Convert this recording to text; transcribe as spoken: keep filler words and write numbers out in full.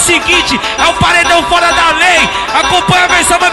seguinte, é o paredão fora da lei. Acompanha a versão,